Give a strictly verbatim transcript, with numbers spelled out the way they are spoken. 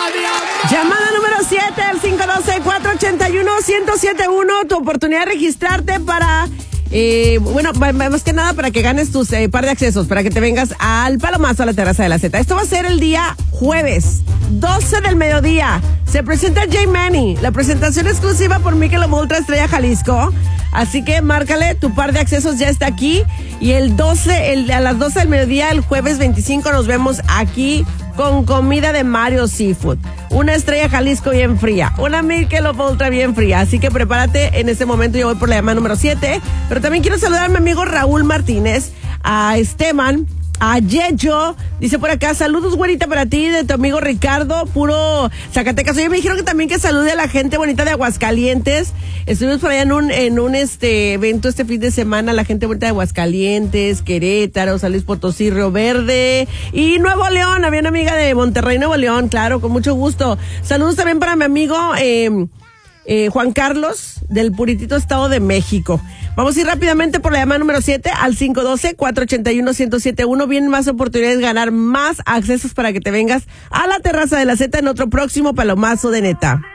Llamada número siete al cinco uno dos, cuatro ocho uno, uno cero siete uno. Tu oportunidad de registrarte para... Eh, bueno, más que nada para que ganes tus eh, par de accesos, para que te vengas al Palomazo a la Terraza de la Z. Esto va a ser el día jueves, doce del mediodía. Se presenta Jay Manny, la presentación exclusiva por Michelob Ultra Estrella Jalisco. Así que márcale, tu par de accesos ya está aquí. Y el doce, el, a las doce del mediodía, el jueves veinticinco, nos vemos aquí con comida de Mario Seafood. Una Estrella Jalisco bien fría, una Michelob Ultra bien fría. Así que prepárate, en este momento yo voy por la llamada número siete. Pero también quiero saludar a mi amigo Raúl Martínez, a Esteban, a Yeyo. Dice por acá, saludos güerita para ti, de tu amigo Ricardo, puro Zacatecas. Oye, me dijeron que también que salude a la gente bonita de Aguascalientes. Estuvimos por allá en un, en un este evento este fin de semana, la gente bonita de Aguascalientes, Querétaro, San Luis Potosí, Río Verde y Nuevo León. Había una amiga de Monterrey, Nuevo León, claro, con mucho gusto. Saludos también para mi amigo eh, eh, Juan Carlos, del puritito Estado de México. Vamos a ir rápidamente por la llamada número siete al cinco uno dos, cuatro ocho uno, uno cero siete uno. Vienen más oportunidades de ganar más accesos para que te vengas a la Terraza de la Z en otro próximo Palomazo de Neta.